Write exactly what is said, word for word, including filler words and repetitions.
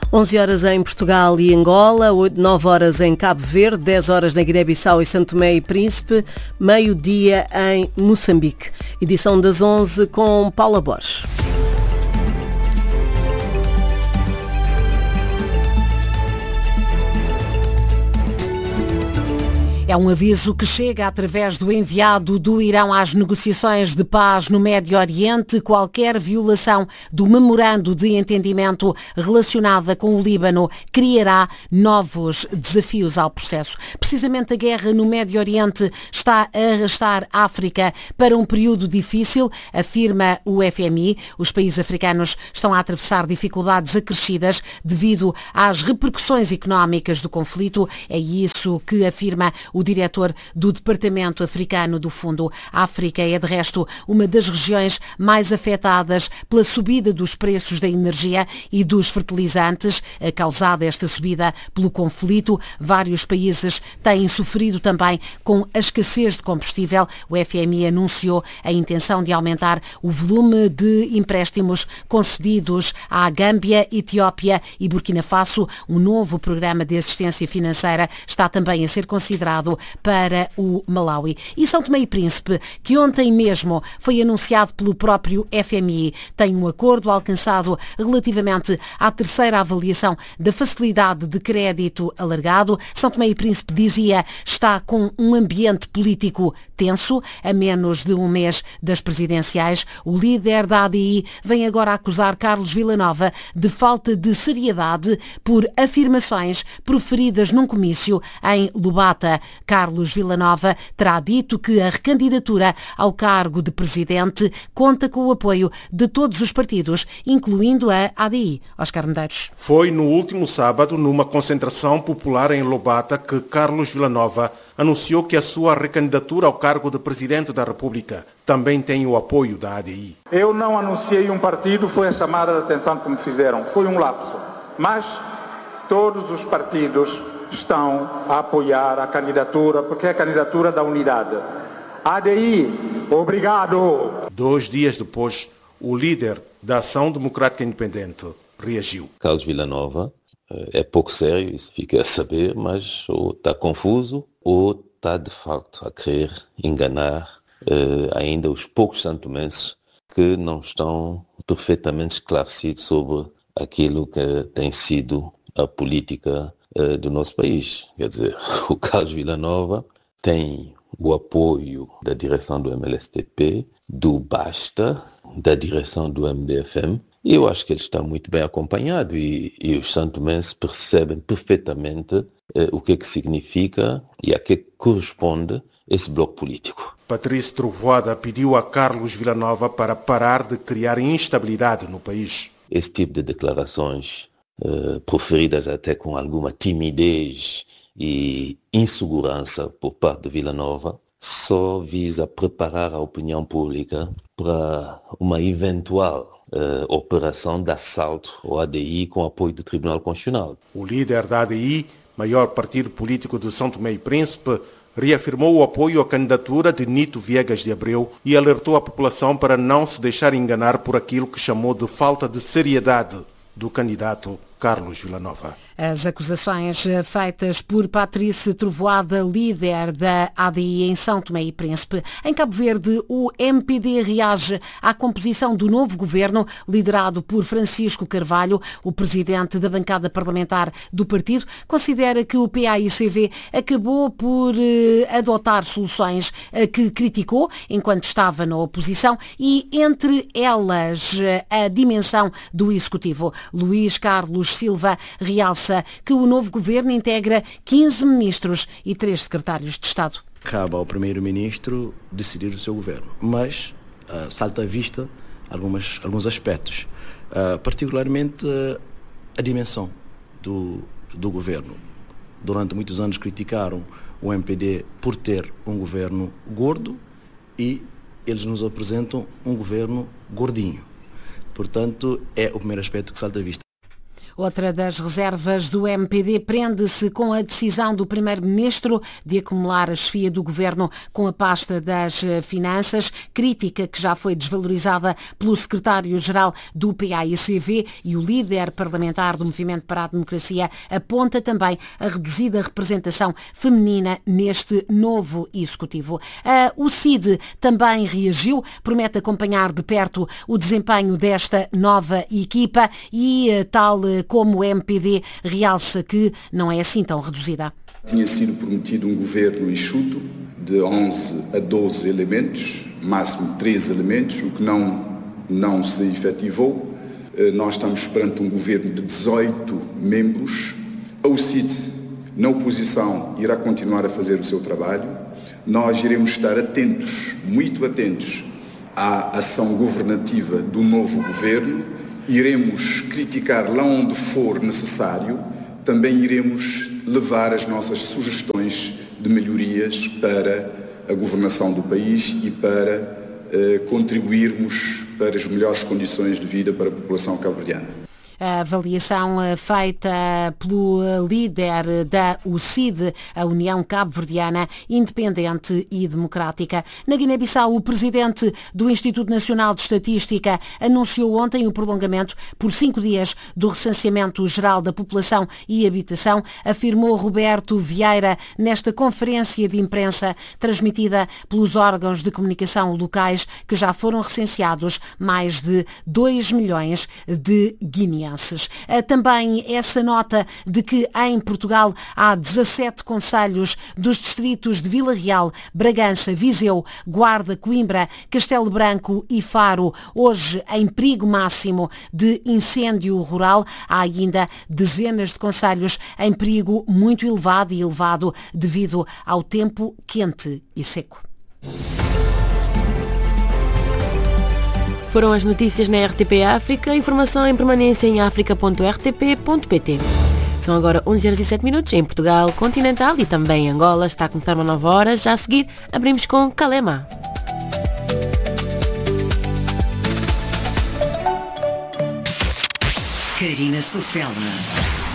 onze horas em Portugal e Angola, nove horas em Cabo Verde, dez horas na Guiné-Bissau e Santo Tomé e Príncipe, meio-dia em Moçambique. Edição das onze com Paula Borges. É um aviso que chega através do enviado do Irão às negociações de paz no Médio Oriente. Qualquer violação do memorando de entendimento relacionada com o Líbano criará novos desafios ao processo. Precisamente a guerra no Médio Oriente está a arrastar a África para um período difícil, afirma o F M I. Os países africanos estão a atravessar dificuldades acrescidas devido às repercussões económicas do conflito. É isso que afirma o O diretor do Departamento Africano do Fundo. A África é, de resto, uma das regiões mais afetadas pela subida dos preços da energia e dos fertilizantes, causada esta subida pelo conflito. Vários países têm sofrido também com a escassez de combustível. O F M I anunciou a intenção de aumentar o volume de empréstimos concedidos à Gâmbia, Etiópia e Burkina Faso. Um novo programa de assistência financeira está também a ser considerado para o Malawi. E São Tomé e Príncipe, que ontem mesmo foi anunciado pelo próprio F M I, tem um acordo alcançado relativamente à terceira avaliação da facilidade de crédito alargado. São Tomé e Príncipe, dizia, está com um ambiente político tenso, a menos de um mês das presidenciais. O líder da A D I vem agora acusar Carlos Villanova de falta de seriedade por afirmações proferidas num comício em Lubata. Carlos Villanova terá dito que a recandidatura ao cargo de presidente conta com o apoio de todos os partidos, incluindo a A D I. Oscar Medeiros. Foi no último sábado, numa concentração popular em Lubata, que Carlos Villanova anunciou que a sua recandidatura ao cargo de presidente da República também tem o apoio da A D I. Eu não anunciei um partido, foi a chamada de atenção que me fizeram. Foi um lapso. Mas todos os partidos estão a apoiar a candidatura, porque é a candidatura da unidade. A D I, obrigado! Dois dias depois, o líder da Ação Democrática Independente reagiu. Carlos Villanova é pouco sério, isso fica a saber, mas ou está confuso ou está de facto a querer enganar eh, ainda os poucos santomenses que não estão perfeitamente esclarecidos sobre aquilo que tem sido a política do nosso país. Quer dizer, o Carlos Villanova tem o apoio da direção do M L S T P, do Basta, da direção do M D F M, e eu acho que ele está muito bem acompanhado e, e os santomenses percebem perfeitamente eh, o que é que significa e a que corresponde esse bloco político. Patrício Trovoada pediu a Carlos Villanova para parar de criar instabilidade no país. Esse tipo de declarações Uh, proferidas até com alguma timidez e insegurança por parte de Villanova, só visa preparar a opinião pública para uma eventual uh, operação de assalto ao A D I com apoio do Tribunal Constitucional. O líder da A D I, maior partido político de São Tomé e Príncipe, reafirmou o apoio à candidatura de Nito Viegas de Abreu e alertou a população para não se deixar enganar por aquilo que chamou de falta de seriedade do candidato Carlos Villanova. As acusações feitas por Patrício Trovoada, líder da A D I em São Tomé e Príncipe. Em Cabo Verde, o M P D reage à composição do novo governo, liderado por Francisco Carvalho. O presidente da bancada parlamentar do partido considera que o P A I C V acabou por eh, adotar soluções eh, que criticou enquanto estava na oposição e, entre elas, eh, a dimensão do Executivo. Luís Carlos Silva realça que o novo governo integra quinze ministros e três secretários de Estado. Cabe ao primeiro-ministro decidir o seu governo, mas uh, salta à vista algumas, alguns aspectos, uh, particularmente uh, a dimensão do, do governo. Durante muitos anos criticaram o M P D por ter um governo gordo e eles nos apresentam um governo gordinho. Portanto, é o primeiro aspecto que salta à vista. Outra das reservas do M P D prende-se com a decisão do Primeiro-Ministro de acumular a chefia do Governo com a pasta das Finanças, crítica que já foi desvalorizada pelo Secretário-Geral do P A I C V, e o líder parlamentar do Movimento para a Democracia aponta também a reduzida representação feminina neste novo Executivo. O C I D também reagiu, promete acompanhar de perto o desempenho desta nova equipa e, tal como o M P D, realça que não é assim tão reduzida. Tinha sido prometido um governo enxuto de onze a doze elementos, máximo treze elementos, o que não, não se efetivou. Nós estamos perante um governo de dezoito membros. O C I D, na oposição, irá continuar a fazer o seu trabalho. Nós iremos estar atentos, muito atentos, à ação governativa do novo governo. Iremos criticar lá onde for necessário, também iremos levar as nossas sugestões de melhorias para a governação do país e para eh, contribuirmos para as melhores condições de vida para a população cabo-verdiana. A avaliação feita pelo líder da U C I D, a União Cabo-Verdiana Independente e Democrática. Na Guiné-Bissau, o presidente do Instituto Nacional de Estatística anunciou ontem o prolongamento por cinco dias do recenseamento geral da população e habitação, afirmou Roberto Vieira nesta conferência de imprensa transmitida pelos órgãos de comunicação locais, que já foram recenseados mais de dois milhões de guineanos. Também essa nota de que em Portugal há dezassete concelhos dos distritos de Vila Real, Bragança, Viseu, Guarda, Coimbra, Castelo Branco e Faro, hoje em perigo máximo de incêndio rural. Há ainda dezenas de concelhos em perigo muito elevado e elevado devido ao tempo quente e seco. Foram as notícias na R T P África. Informação em permanência em africa ponto r t p ponto p t. São agora onze horas e sete minutos em Portugal continental e também em Angola. Está a começar uma nova hora. Já a seguir, abrimos com Calema. Karina Sofela.